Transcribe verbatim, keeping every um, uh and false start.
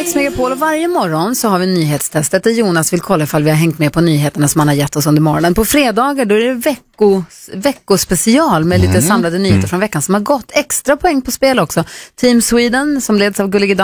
Mix Megapol och varje morgon så har vi nyhetstestet där Jonas vill kolla ifall vi har hängt med på nyheterna som han har gett oss under morgonen. På fredagar då är det vecko, veckospecial med lite mm. samlade nyheter mm. från veckan som har gått. Extra poäng på spel också. Team Sweden som leds av Gullige